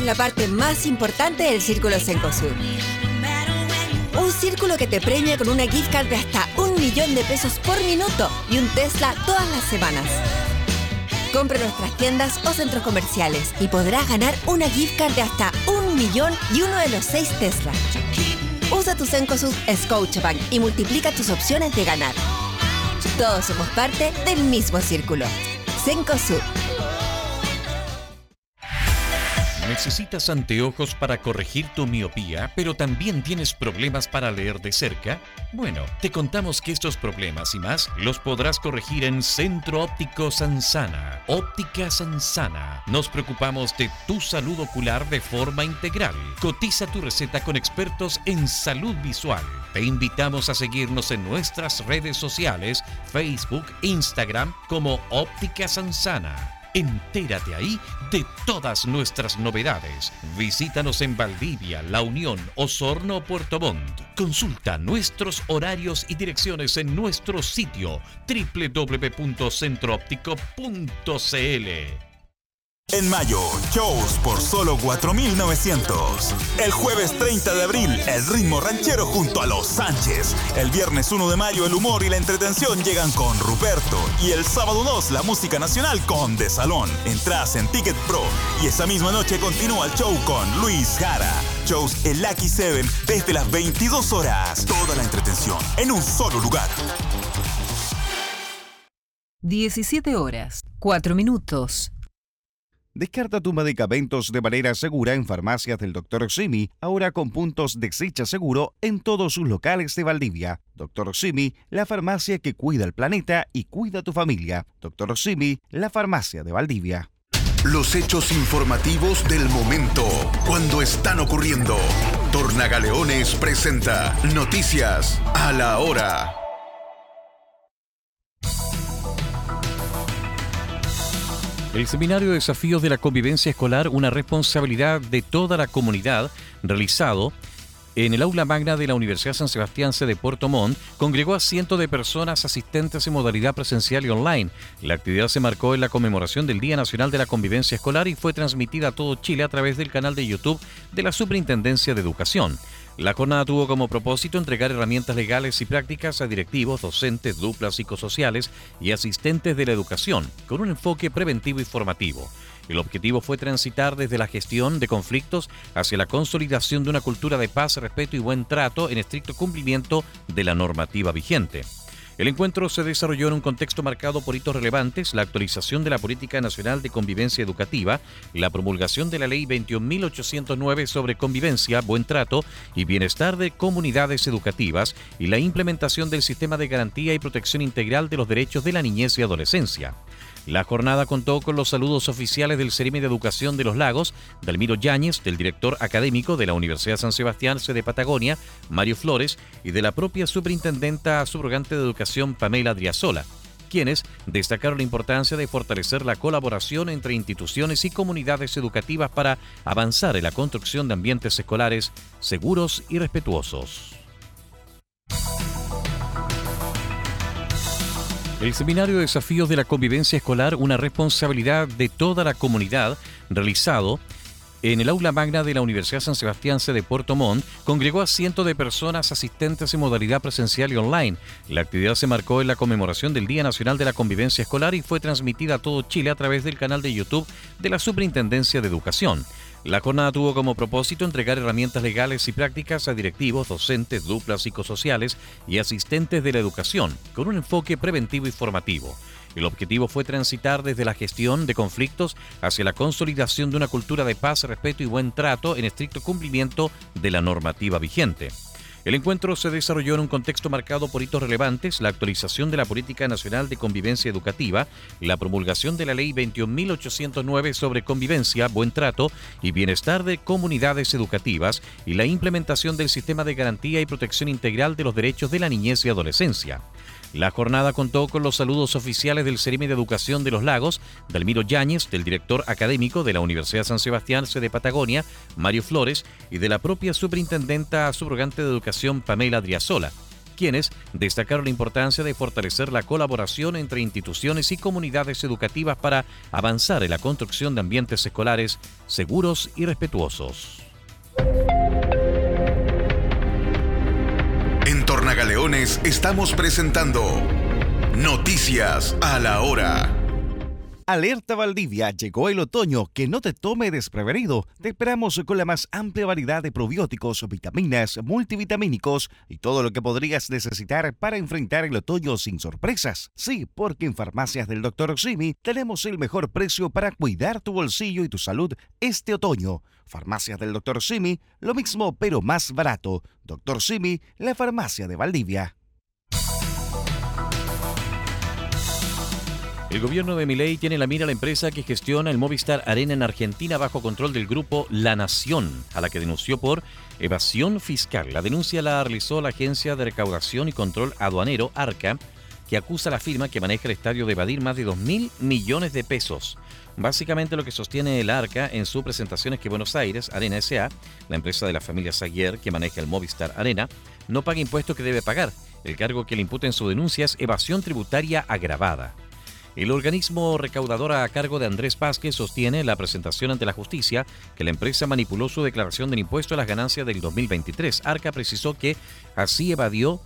la parte más importante del Círculo Cencosud. Un círculo que te premia con una gift card de hasta 1 millón de pesos por minuto y un Tesla todas las semanas. Compra en nuestras tiendas o centros comerciales y podrás ganar una gift card de hasta 1 millón y uno de los 6 Tesla. Usa tu Cencosud Scotiabank y multiplica tus opciones de ganar. Todos somos parte del mismo círculo. Cencosud. ¿Necesitas anteojos para corregir tu miopía, pero también tienes problemas para leer de cerca? Bueno, te contamos que estos problemas y más los podrás corregir en Centro Óptico Sansana. Óptica Sansana. Nos preocupamos de tu salud ocular de forma integral. Cotiza tu receta con expertos en salud visual. Te invitamos a seguirnos en nuestras redes sociales, Facebook, Instagram, como Óptica Sansana. Entérate ahí de todas nuestras novedades. Visítanos en Valdivia, La Unión, Osorno o Puerto Montt. Consulta nuestros horarios y direcciones en nuestro sitio www.centrooptico.cl. En mayo, shows por solo 4.900. El jueves 30 de abril, el ritmo ranchero junto a los Sánchez. El viernes 1 de mayo, el humor y la entretención llegan con Ruperto. Y el sábado 2, la música nacional con De Salón. Entradas en Ticket Pro. Y esa misma noche continúa el show con Luis Jara. Shows en Lucky 7 desde las 22 horas. Toda la entretención en un solo lugar. 17 horas, 4 minutos. Descarta tus medicamentos de manera segura en farmacias del Dr. Simi, ahora con puntos de Desecha Seguro en todos sus locales de Valdivia. Dr. Simi, la farmacia que cuida el planeta y cuida tu familia. Dr. Simi, la farmacia de Valdivia. Los hechos informativos del momento, cuando están ocurriendo. Tornagaleones presenta Noticias a la Hora. El Seminario de Desafíos de la Convivencia Escolar, una responsabilidad de toda la comunidad, realizado en el aula magna de la Universidad San Sebastián de Puerto Montt, congregó a cientos de personas asistentes en modalidad presencial y online. La actividad se marcó en la conmemoración del Día Nacional de la Convivencia Escolar y fue transmitida a todo Chile a través del canal de YouTube de la Superintendencia de Educación. La jornada tuvo como propósito entregar herramientas legales y prácticas a directivos, docentes, duplas psicosociales y asistentes de la educación, con un enfoque preventivo y formativo. El objetivo fue transitar desde la gestión de conflictos hacia la consolidación de una cultura de paz, respeto y buen trato en estricto cumplimiento de la normativa vigente. El encuentro se desarrolló en un contexto marcado por hitos relevantes, la actualización de la Política Nacional de Convivencia Educativa, la promulgación de la Ley 21.809 sobre convivencia, buen trato y bienestar de comunidades educativas y la implementación del Sistema de Garantía y Protección Integral de los Derechos de la Niñez y Adolescencia. La jornada contó con los saludos oficiales del Ceremi de Educación de los Lagos, Dalmiro Yáñez, del director académico de la Universidad San Sebastián de Patagonia, Mario Flores, y de la propia superintendenta subrogante de Educación, Pamela Driasola, quienes destacaron la importancia de fortalecer la colaboración entre instituciones y comunidades educativas para avanzar en la construcción de ambientes escolares seguros y respetuosos. El Seminario de Desafíos de la Convivencia Escolar, una responsabilidad de toda la comunidad, realizado en el aula magna de la Universidad San Sebastián de Puerto Montt, congregó a cientos de personas asistentes en modalidad presencial y online. La actividad se marcó en la conmemoración del Día Nacional de la Convivencia Escolar y fue transmitida a todo Chile a través del canal de YouTube de la Superintendencia de Educación. La jornada tuvo como propósito entregar herramientas legales y prácticas a directivos, docentes, duplas psicosociales y asistentes de la educación, con un enfoque preventivo y formativo. El objetivo fue transitar desde la gestión de conflictos hacia la consolidación de una cultura de paz, respeto y buen trato en estricto cumplimiento de la normativa vigente. El encuentro se desarrolló en un contexto marcado por hitos relevantes, la actualización de la Política Nacional de Convivencia Educativa, la promulgación de la Ley 21.809 sobre convivencia, buen trato y bienestar de comunidades educativas y la implementación del Sistema de Garantía y Protección Integral de los Derechos de la Niñez y Adolescencia. La jornada contó con los saludos oficiales del Ceremi de Educación de los Lagos, Dalmiro Yáñez, del director académico de la Universidad San Sebastián de Patagonia, Mario Flores, y de la propia superintendenta subrogante de Educación, Pamela Driasola, quienes destacaron la importancia de fortalecer la colaboración entre instituciones y comunidades educativas para avanzar en la construcción de ambientes escolares seguros y respetuosos. En Tornagaleones estamos presentando Noticias a la Hora. Alerta Valdivia, llegó el otoño, que no te tome desprevenido. Te esperamos con la más amplia variedad de probióticos, vitaminas, multivitamínicos y todo lo que podrías necesitar para enfrentar el otoño sin sorpresas. Sí, porque en Farmacias del Dr. Simi tenemos el mejor precio para cuidar tu bolsillo y tu salud este otoño. Farmacias del Dr. Simi, lo mismo pero más barato. Dr. Simi, la farmacia de Valdivia. El gobierno de Milei tiene en la mira a la empresa que gestiona el Movistar Arena en Argentina bajo control del grupo La Nación, a la que denunció por evasión fiscal. La denuncia la realizó la Agencia de Recaudación y Control Aduanero, ARCA, que acusa a la firma que maneja el estadio de evadir más de 2.000 millones de pesos. Básicamente lo que sostiene el ARCA en su presentación es que Buenos Aires Arena S.A., la empresa de la familia Saguier que maneja el Movistar Arena, no paga impuestos que debe pagar. El cargo que le imputa en su denuncia es evasión tributaria agravada. El organismo recaudador a cargo de Andrés Vázquez sostiene en la presentación ante la justicia que la empresa manipuló su declaración del impuesto a las ganancias del 2023. Arca precisó que así evadió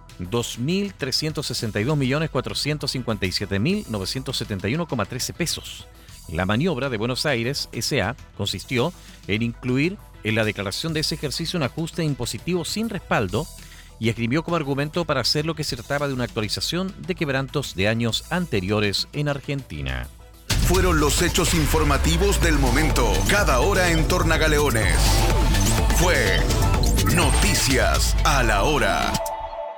2.352.457.971,13 pesos. La maniobra de Buenos Aires S.A. consistió en incluir en la declaración de ese ejercicio un ajuste impositivo sin respaldo y escribió como argumento para hacer lo que se trataba de una actualización de quebrantos de años anteriores en Argentina. Fueron los hechos informativos del momento, cada hora en Tornagaleones. Fue Noticias a la Hora.